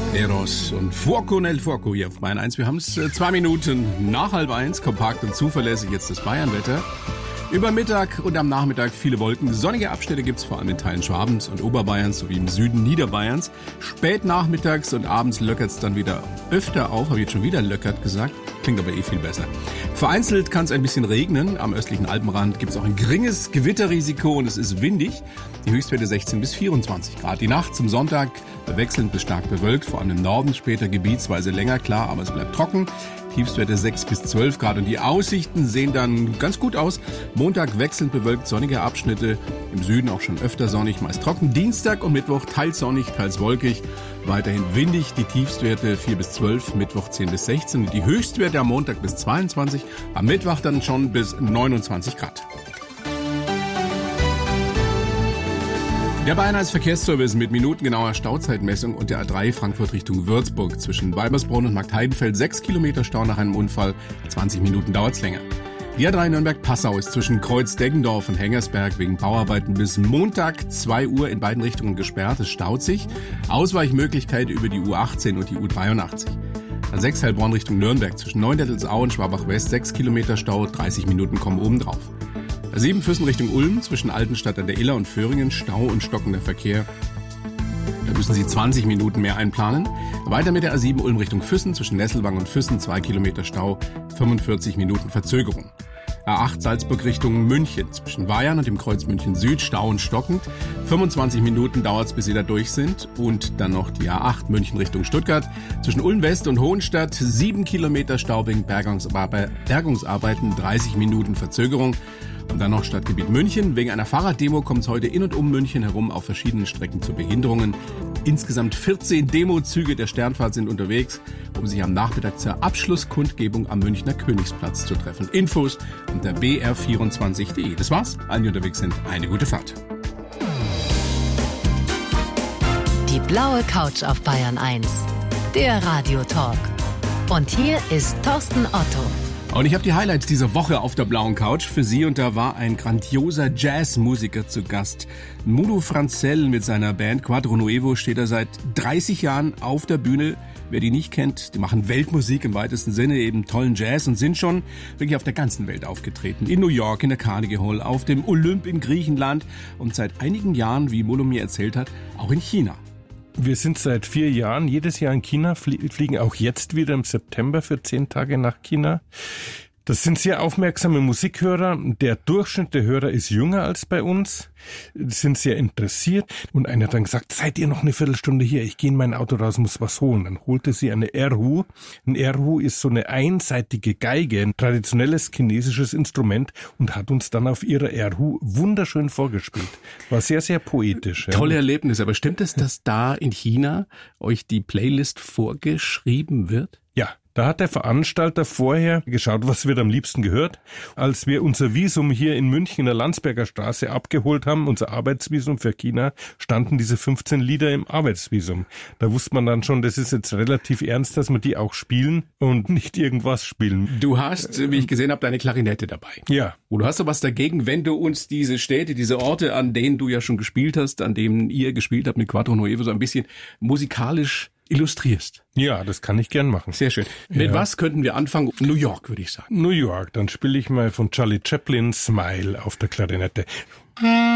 Eros und Fuoco nel Fuoco hier auf Bayern 1. Wir haben es 2 Minuten nach 12:30, kompakt und zuverlässig jetzt das Bayernwetter. Über Mittag und am Nachmittag viele Wolken. Sonnige Abschnitte gibt's vor allem in Teilen Schwabens und Oberbayerns sowie im Süden Niederbayerns. Spät nachmittags und abends löckert's dann wieder öfter auf. Habe ich jetzt schon wieder löckert gesagt. Klingt aber viel besser. Vereinzelt kann es ein bisschen regnen. Am östlichen Alpenrand gibt's auch ein geringes Gewitterrisiko und es ist windig. Die Höchstwerte 16 bis 24 Grad. Die Nacht zum Sonntag wechselnd bis stark bewölkt. Vor allem im Norden später gebietsweise länger klar, aber es bleibt trocken. Tiefstwerte 6 bis 12 Grad und die Aussichten sehen dann ganz gut aus. Montag wechselnd bewölkt, sonnige Abschnitte, im Süden auch schon öfter sonnig, meist trocken. Dienstag und Mittwoch teils sonnig, teils wolkig, weiterhin windig. Die Tiefstwerte 4 bis 12, Mittwoch 10 bis 16 und die Höchstwerte am Montag bis 22, am Mittwoch dann schon bis 29 Grad. Der Bayern 1 Verkehrsservice mit minutengenauer Stauzeitmessung und der A3 Frankfurt Richtung Würzburg zwischen Weibersbrunn und Marktheidenfeld 6 Kilometer Stau nach einem Unfall, 20 Minuten dauert's länger. Die A3 Nürnberg-Passau ist zwischen Kreuz-Deggendorf und Hengersberg wegen Bauarbeiten bis Montag 2 Uhr in beiden Richtungen gesperrt. Es staut sich. Ausweichmöglichkeit über die U18 und die U83. A6 Heilbronn Richtung Nürnberg zwischen Neuendettelsau und Schwabach-West 6 Kilometer Stau, 30 Minuten kommen obendrauf. A7 Füssen Richtung Ulm zwischen Altenstadt an der Iller und Föhringen, Stau und stockender Verkehr. Da müssen Sie 20 Minuten mehr einplanen. Weiter mit der A7 Ulm Richtung Füssen zwischen Nesselwang und Füssen 2 Kilometer Stau, 45 Minuten Verzögerung. A8 Salzburg Richtung München zwischen Weyern und dem Kreuz München Süd, Stau und stockend. 25 Minuten dauert's, bis Sie da durch sind. Und dann noch die A8 München Richtung Stuttgart zwischen Ulm West und Hohenstadt, 7 Kilometer Stau wegen Bergungsarbeiten, 30 Minuten Verzögerung. Und dann noch Stadtgebiet München. Wegen einer Fahrraddemo kommt es heute in und um München herum auf verschiedenen Strecken zu Behinderungen. Insgesamt 14 Demozüge der Sternfahrt sind unterwegs, um sich am Nachmittag zur Abschlusskundgebung am Münchner Königsplatz zu treffen. Infos unter br24.de. Das war's. Allen, die unterwegs sind, eine gute Fahrt. Die blaue Couch auf Bayern 1. Der Radiotalk. Und hier ist Thorsten Otto. Und ich habe die Highlights dieser Woche auf der blauen Couch für Sie und da war ein grandioser Jazzmusiker zu Gast. Mudo Franzell mit seiner Band Quattro Nuevo steht er seit 30 Jahren auf der Bühne. Wer die nicht kennt, die machen Weltmusik im weitesten Sinne, eben tollen Jazz und sind schon wirklich auf der ganzen Welt aufgetreten. In New York, in der Carnegie Hall, auf dem Olymp in Griechenland und seit einigen Jahren, wie Mudo mir erzählt hat, auch in China. Wir sind seit 4 Jahren jedes Jahr in China, fliegen auch jetzt wieder im September für 10 Tage nach China. Das sind sehr aufmerksame Musikhörer. Der Durchschnitt der Hörer ist jünger als bei uns, sind sehr interessiert. Und einer hat dann gesagt, seid ihr noch eine Viertelstunde hier? Ich gehe in mein Auto raus, muss was holen. Dann holte sie eine Erhu. Ein Erhu ist so eine einseitige Geige, ein traditionelles chinesisches Instrument und hat uns dann auf ihrer Erhu wunderschön vorgespielt. War sehr, sehr poetisch. Tolle Erlebnis. Aber stimmt es, dass da in China euch die Playlist vorgeschrieben wird? Ja. Da hat der Veranstalter vorher geschaut, was wird am liebsten gehört. Als wir unser Visum hier in München in der Landsberger Straße abgeholt haben, unser Arbeitsvisum für China, standen diese 15 Lieder im Arbeitsvisum. Da wusste man dann schon, das ist jetzt relativ ernst, dass wir die auch spielen und nicht irgendwas spielen. Du hast, wie ich gesehen habe, deine Klarinette dabei. Ja. Und du hast doch was dagegen, wenn du uns diese Städte, diese Orte, an denen du ja schon gespielt hast, an denen ihr gespielt habt mit Quattro Nuevo, so ein bisschen musikalisch illustrierst. Ja, das kann ich gern machen. Sehr schön. Mit was könnten wir anfangen? New York, würde ich sagen. New York, dann spiele ich mal von Charlie Chaplin Smile auf der Klarinette.